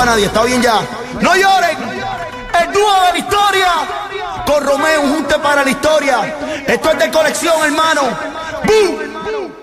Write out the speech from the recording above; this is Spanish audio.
a nadie, está bien ya. No lloren, el dúo de la historia. Con Romeo, un junte para la historia. Esto es de colección, hermano. ¡Bum!